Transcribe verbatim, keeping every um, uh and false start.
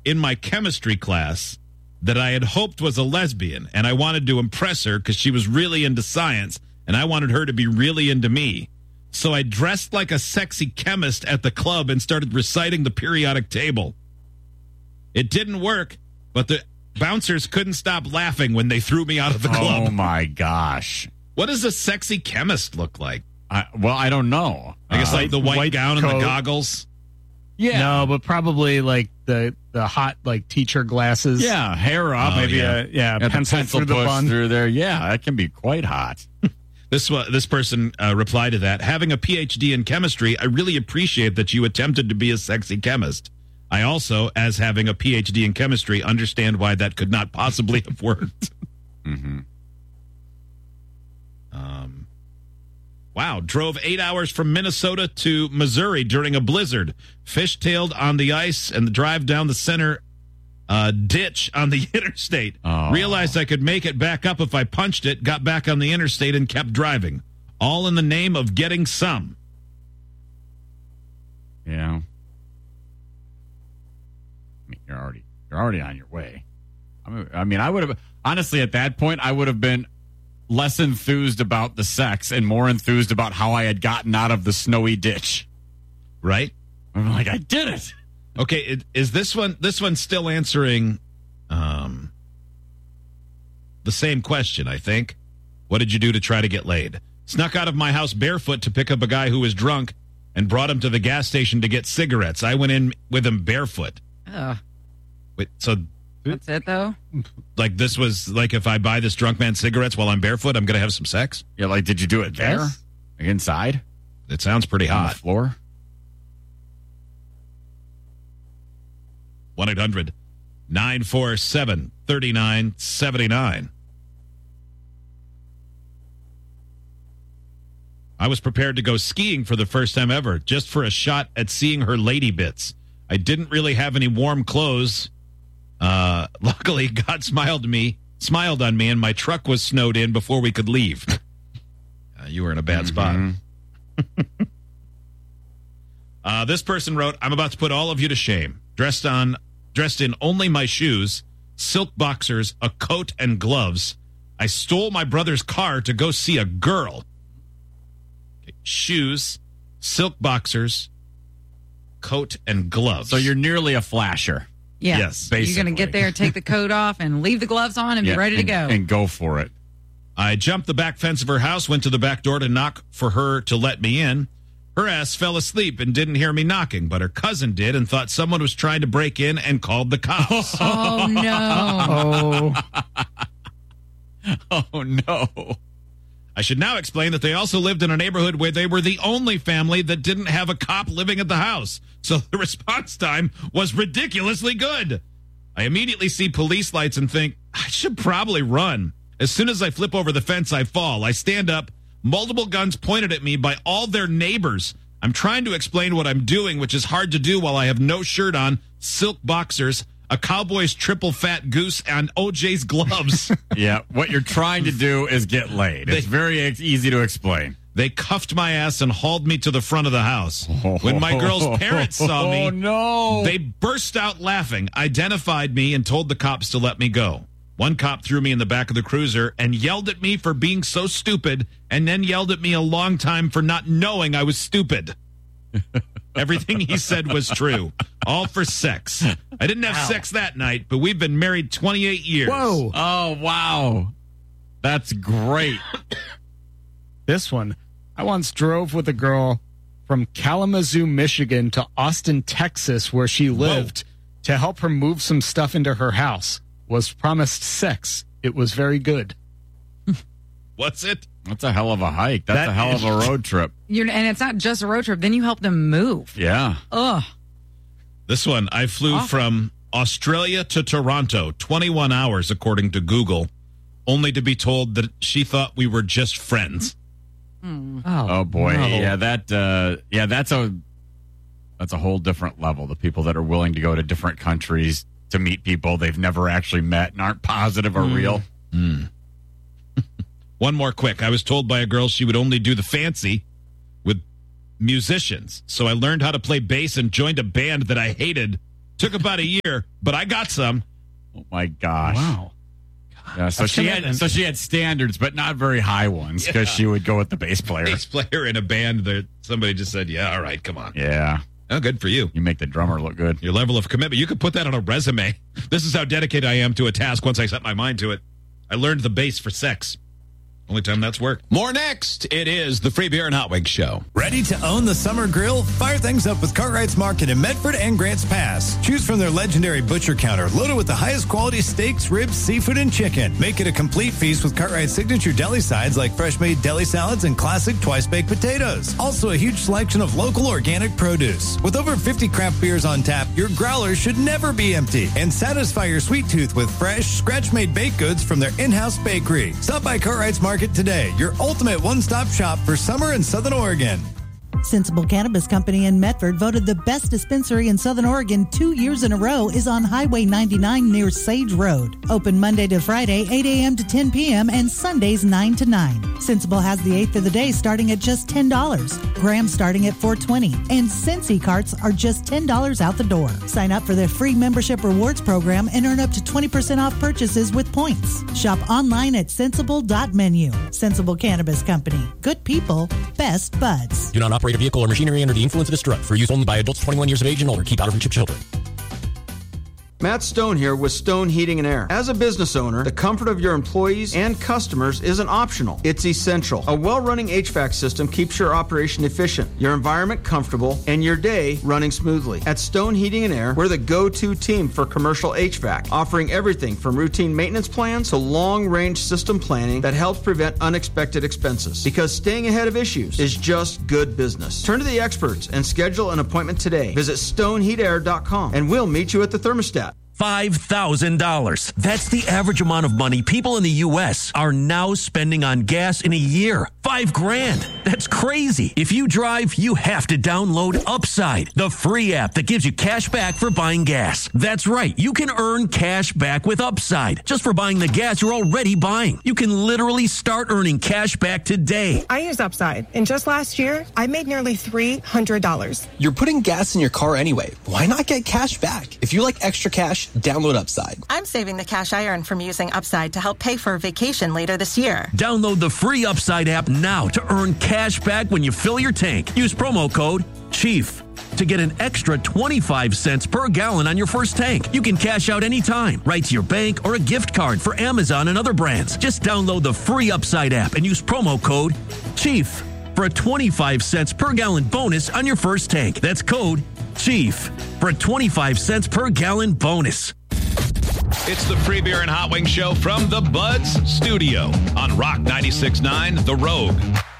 in my chemistry class that I had hoped was a lesbian, and I wanted to impress her because she was really into science, and I wanted her to be really into me. So I dressed like a sexy chemist at the club and started reciting the periodic table. It didn't work, but the bouncers couldn't stop laughing when they threw me out of the club. Oh, my gosh. What does a sexy chemist look like? I, well, I don't know. I guess Uh, like the white, white gown coat. and the goggles. Yeah. No, but probably like the the hot like teacher glasses. Yeah, hair up. Oh, Maybe yeah. a yeah, Got the pencil, pencil through the push bun. through there. Yeah, that can be quite hot. This wa- this person uh, replied to that. Having a P H D in chemistry, I really appreciate that you attempted to be a sexy chemist. I also, as having a P H D in chemistry, understand why that could not possibly have worked. Mm-hmm. Um, wow. Drove eight hours from Minnesota to Missouri during a blizzard. Fishtailed on the ice and the drive down the center uh, ditch on the interstate. Oh. Realized I could make it back up if I punched it, got back on the interstate and kept driving. All in the name of getting some. Yeah. I mean, you're already you're already on your way. I mean, I mean, I would have honestly at that point I would have been less enthused about the sex and more enthused about how I had gotten out of the snowy ditch. Right? I'm like, I did it. Okay, it, is this one this one's still answering um, the same question, I think. What did you do to try to get laid? Snuck out of my house barefoot to pick up a guy who was drunk and brought him to the gas station to get cigarettes. I went in with him barefoot. Ugh. Wait, so That's it, though? like this was like if I buy this drunk man cigarettes while I'm barefoot, I'm going to have some sex? Yeah, like, did you do it there? Yes. Like inside? It sounds pretty On the hot. floor? one eight hundred nine four seven three nine seven nine. I was prepared to go skiing for the first time ever, just for a shot at seeing her lady bits. I didn't really have any warm clothes. Uh, luckily, God smiled me, smiled on me, and my truck was snowed in before we could leave. Uh, you were in a bad Mhm. spot. uh, this person wrote, "I'm about to put all of you to shame. Dressed on, dressed in only my shoes, silk boxers, a coat, and gloves. I stole my brother's car to go see a girl. Okay, shoes, silk boxers, coat, and gloves. So you're nearly a flasher. Yeah. Yes, You're going basically. to get there, take the coat off, and leave the gloves on and Yeah, be ready to and- go. And go for it. I jumped the back fence of her house, went to the back door to knock for her to let me in. Her ass fell asleep and didn't hear me knocking, but her cousin did and thought someone was trying to break in and called the cops. Oh, no. Oh, Oh, no. I should now explain that they also lived in a neighborhood where they were the only family that didn't have a cop living at the house. So the response time was ridiculously good. I immediately see police lights and think, I should probably run. As soon as I flip over the fence, I fall. I stand up, multiple guns pointed at me by all their neighbors. I'm trying to explain what I'm doing, which is hard to do while I have no shirt on, silk boxers, a Cowboys triple fat goose, and O J's gloves. Yeah, what you're trying to do is get laid. It's They- very ex- easy to explain. They cuffed my ass and hauled me to the front of the house. When my girl's parents saw me, Oh, no. they burst out laughing, identified me, and told the cops to let me go. One cop threw me in the back of the cruiser and yelled at me for being so stupid, and then yelled at me a long time for not knowing I was stupid. Everything he said was true. All for sex. I didn't have sex that night, but we've been married twenty-eight years. Whoa. Oh, wow. That's great. This one. I once drove with a girl from Kalamazoo, Michigan to Austin, Texas, where she lived, to help her move some stuff into her house. Was promised sex. It was very good. What's it? That's a hell of a hike. That's That a hell of a road trip. You're, and it's not just a road trip. Then you help them move. Yeah. Ugh. This one, I flew Awful. from Australia to Toronto, twenty-one hours, according to Google, only to be told that she thought we were just friends. Mm. Oh, Oh boy. no. Yeah, that uh yeah, that's a that's a whole different level. The people that are willing to go to different countries to meet people they've never actually met and aren't positive or real. One more quick. I was told by a girl she would only do the fancy with musicians. So I learned how to play bass and joined a band that I hated Took about a year, but I got some. Oh my gosh! Wow. Yeah, so That's she had commitment. so she had standards, but not very high ones because Yeah. she would go with the bass player. Bass player in a band that somebody just said, yeah, all right, come on. Yeah, Oh, good for you. you make the drummer look good. Your level of commitment. You could put that on a resume. This is how dedicated I am to a task once I set my mind to it. I learned the bass for sex. Only time that's worked. More next. It is the Free Beer and Hot Wings Show. Ready to own the summer grill? Fire things up with Cartwright's Market in Medford and Grants Pass. Choose from their legendary butcher counter loaded with the highest quality steaks, ribs, seafood, and chicken. Make it a complete feast with Cartwright's signature deli sides like fresh-made deli salads and classic twice-baked potatoes. Also a huge selection of local organic produce. With over fifty craft beers on tap, your growler should never be empty. And satisfy your sweet tooth with fresh, scratch-made baked goods from their in-house bakery. Stop by Cartwright's Market today, your ultimate one-stop shop for summer in Southern Oregon. Sensible Cannabis Company in Medford, voted the best dispensary in Southern Oregon two years in a row, is on Highway ninety-nine near Sage Road. Open Monday to Friday, eight a.m. to ten p.m. and Sundays nine to nine. Sensible has the eighth of the day starting at just ten dollars. Grams starting at four dollars and twenty cents. And Scentsy carts are just ten dollars out the door. Sign up for their free membership rewards program and earn up to twenty percent off purchases with points. Shop online at sensible dot menu. Sensible Cannabis Company. Good people, best buds. Do not operate a vehicle or machinery under the influence of this drug. For use only by adults twenty-one years of age and older. Keep out of reach of children. Matt Stone here with Stone Heating and Air. As a business owner, the comfort of your employees and customers isn't optional. It's essential. A well-running H V A C system keeps your operation efficient, your environment comfortable, and your day running smoothly. At Stone Heating and Air, we're the go-to team for commercial H V A C, offering everything from routine maintenance plans to long-range system planning that helps prevent unexpected expenses. Because staying ahead of issues is just good business. Turn to the experts and schedule an appointment today. Visit stone heat air dot com and we'll meet you at the thermostat. five thousand dollars. That's the average amount of money people in the U S are now spending on gas in a year. Five grand. That's crazy. If you drive, you have to download Upside, the free app that gives you cash back for buying gas. That's right. You can earn cash back with Upside just for buying the gas you're already buying. You can literally start earning cash back today. I use Upside, and just last year, I made nearly three hundred dollars. You're putting gas in your car anyway. Why not get cash back? If you like extra cash, download Upside. I'm saving the cash I earn from using Upside to help pay for a vacation later this year. Download the free Upside app now to earn cash back when you fill your tank. Use promo code CHIEF to get an extra twenty-five cents per gallon on your first tank. You can cash out anytime, right to your bank or a gift card for Amazon and other brands. Just download the free Upside app and use promo code CHIEF for a twenty-five cents per gallon bonus on your first tank. That's code CHIEF for a twenty-five cents per gallon bonus. It's the Free Beer and Hot Wings Show from the Buds Studio on Rock ninety-six point nine The Rogue.